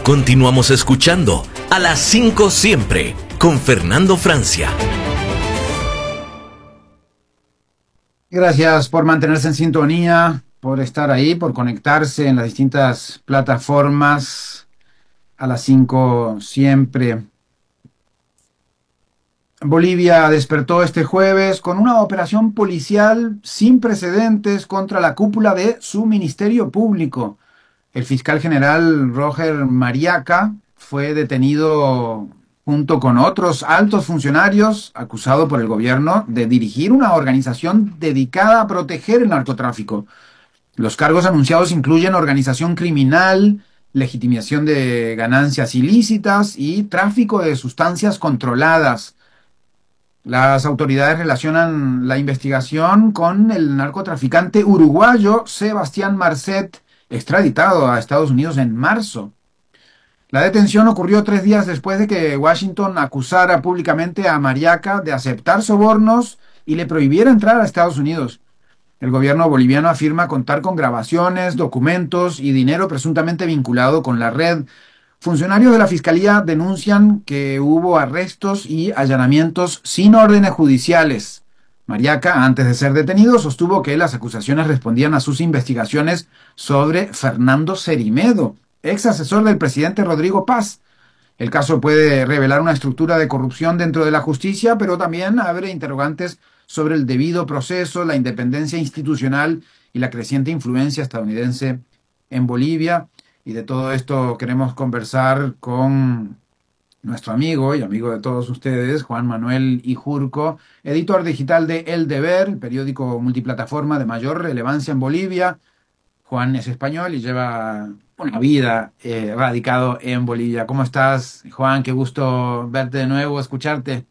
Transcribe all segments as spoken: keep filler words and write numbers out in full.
Continuamos escuchando a las cinco siempre con Fernando Francia. Gracias por mantenerse en sintonía, por estar ahí, por conectarse en las distintas plataformas a las cinco siempre. Bolivia despertó este jueves con una operación policial sin precedentes contra la cúpula de su ministerio público. El fiscal general Roger Mariaca fue detenido junto con otros altos funcionarios acusado por el gobierno de dirigir una organización dedicada a proteger el narcotráfico. Los cargos anunciados incluyen organización criminal, legitimación de ganancias ilícitas y tráfico de sustancias controladas. Las autoridades relacionan la investigación con el narcotraficante uruguayo Sebastián Marcet, extraditado a Estados Unidos en marzo. La detención ocurrió tres días después de que Washington acusara públicamente a Mariaca de aceptar sobornos y le prohibiera entrar a Estados Unidos. El gobierno boliviano afirma contar con grabaciones, documentos y dinero presuntamente vinculado con la red. Funcionarios de la Fiscalía denuncian que hubo arrestos y allanamientos sin órdenes judiciales. Mariaca, antes de ser detenido, sostuvo que las acusaciones respondían a sus investigaciones sobre Fernando Cerimedo, ex asesor del presidente Rodrigo Paz. El caso puede revelar una estructura de corrupción dentro de la justicia, pero también abre interrogantes sobre el debido proceso, la independencia institucional y la creciente influencia estadounidense en Bolivia. Y de todo esto queremos conversar con nuestro amigo y amigo de todos ustedes, Juan Manuel Ijurco, editor digital de El Deber, el periódico multiplataforma de mayor relevancia en Bolivia. Juan es español y lleva una vida eh, radicado en Bolivia. ¿Cómo estás, Juan? Qué gusto verte de nuevo, escucharte.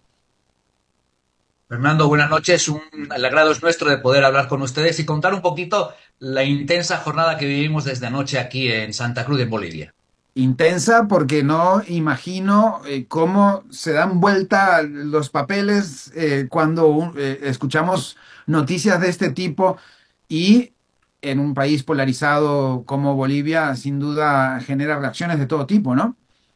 Fernando, buenas noches. Un, el agrado es nuestro de poder hablar con ustedes y contar un poquito la intensa jornada que vivimos desde anoche aquí en Santa Cruz, en Bolivia. Intensa porque no imagino eh, cómo se dan vuelta los papeles eh, cuando un- eh, escuchamos noticias de este tipo y en un país polarizado como Bolivia, sin duda genera reacciones de todo tipo, ¿no?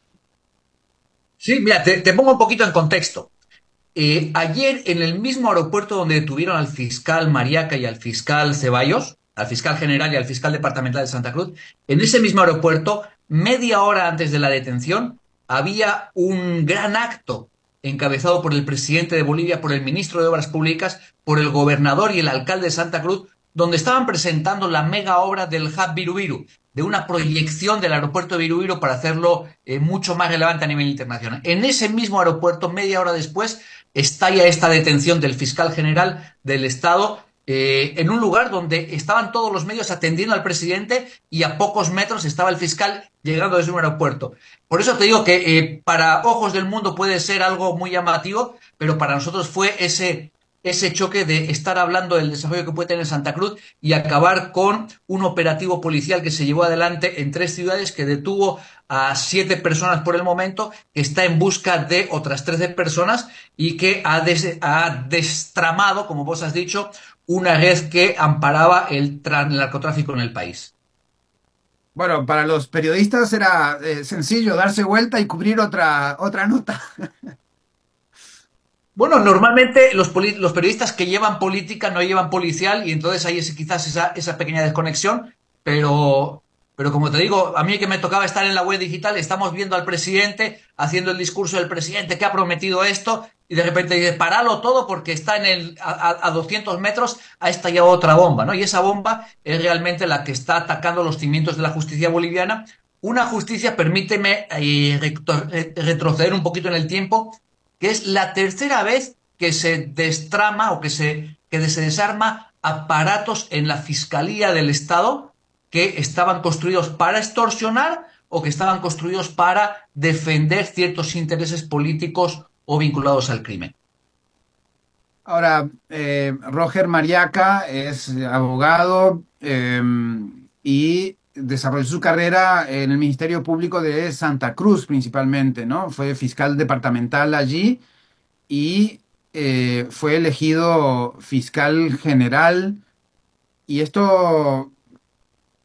Sí, mira, te, te pongo un poquito en contexto. Eh, ayer en el mismo aeropuerto donde detuvieron al fiscal Mariaca y al fiscal Ceballos, al fiscal general y al fiscal departamental de Santa Cruz, en ese mismo aeropuerto, media hora antes de la detención, había un gran acto encabezado por el presidente de Bolivia, por el ministro de Obras Públicas, por el gobernador y el alcalde de Santa Cruz, donde estaban presentando la mega obra del Hub Virubiru, de una proyección del aeropuerto de Virubiru para hacerlo eh, mucho más relevante a nivel internacional. En ese mismo aeropuerto, media hora después, estalla esta detención del fiscal general del Estado eh, en un lugar donde estaban todos los medios atendiendo al presidente y a pocos metros estaba el fiscal llegando desde un aeropuerto. Por eso te digo que eh, para ojos del mundo puede ser algo muy llamativo, pero para nosotros fue ese, ese choque de estar hablando del desarrollo que puede tener Santa Cruz y acabar con un operativo policial que se llevó adelante en tres ciudades que detuvo a siete personas por el momento, que está en busca de otras trece personas y que ha, des, ha destramado, como vos has dicho, una red que amparaba el, el narcotráfico en el país. Bueno, para los periodistas era eh, sencillo darse vuelta y cubrir otra, otra nota. Bueno, normalmente los, los, periodistas que llevan política no llevan policial y entonces hay ese, quizás esa, esa pequeña desconexión, pero, pero como te digo, a mí que me tocaba estar en la web digital, estamos viendo al presidente haciendo el discurso del presidente que ha prometido esto y de repente dice, paralo todo porque está en el, a, a doscientos metros ha estallado otra bomba, ¿no? Y esa bomba es realmente la que está atacando los cimientos de la justicia boliviana. Una justicia, permíteme eh, retroceder un poquito en el tiempo, que es la tercera vez que se destrama o que se, que se desarma aparatos en la Fiscalía del Estado que estaban construidos para extorsionar o que estaban construidos para defender ciertos intereses políticos o vinculados al crimen. Ahora, eh, Roger Mariaca es abogado eh, y desarrolló su carrera en el Ministerio Público de Santa Cruz principalmente, ¿no? Fue fiscal departamental allí y eh, fue elegido fiscal general. Y esto